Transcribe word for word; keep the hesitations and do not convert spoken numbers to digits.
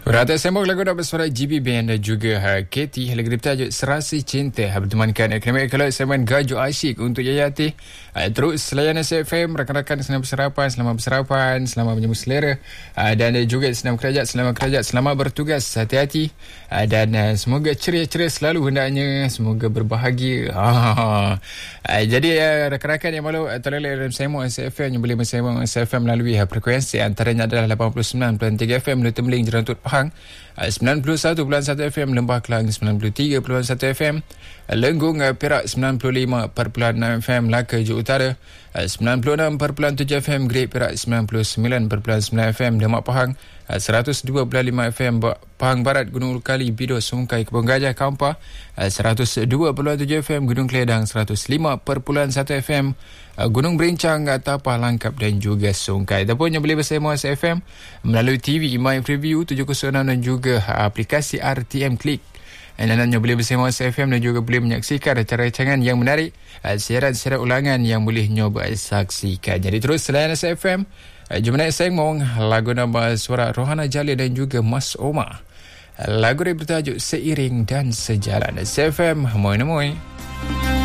Rata sembang lagu nak bersuara G B Band dan juga uh, K T lagu bertajuk Serasi Cinta bertemankan akademik kalau segmen Gaju Asyik untuk Yayati. Uh, terus layan S F M, rakan-rakan senang bersarapan, selamat bersarapan, selamat menyambut selera, uh, dan uh, juga senang kerajat, selamat kerajat, selamat bertugas, hati-hati, uh, dan uh, semoga ceria-ceria selalu hendaknya, semoga berbahagia. uh, jadi uh, rakan-rakan yang malu uh, terlelak dalam sembang S F M yang boleh bersembang S F M melalui uh, frekuensi antaranya adalah lapan puluh sembilan perpuluhan tiga F M Lu Tembeling Jerantut Pahang, sembilan puluh satu perpuluhan satu F M Lembah Kelang, sembilan puluh tiga perpuluhan satu F M Lenggung Perak, sembilan puluh lima perpuluhan enam F M Melaka Johor Utara, sembilan puluh enam perpuluhan tujuh F M Great Perak, sembilan puluh sembilan perpuluhan sembilan F M Demak Pahang, seratus dua perpuluhan lima F M Pahang Barat Gunung Ulkali Bido Sungkai Kebun Gajah Kampar, seratus dua perpuluhan tujuh F M Gunung Keledang, seratus lima perpuluhan satu F M Gunung Berincang, Tapah Langkap dan juga Sungkai. Ataupun yang boleh bersama S F M melalui T V My Preview tujuh kosong enam dan juga aplikasi R T M Click. Dan anda boleh bersama S F M dan juga boleh menyaksikan acara rancangan yang menarik, siaran-siaran ulangan yang boleh nyoba saksikan. Jadi terus selain S F M, jom naik sembang lagu nama suara Rohana Jalil dan juga Mas Omar. Lagu yang bertajuk Seiring dan Sejalan. S F M, moi-moi.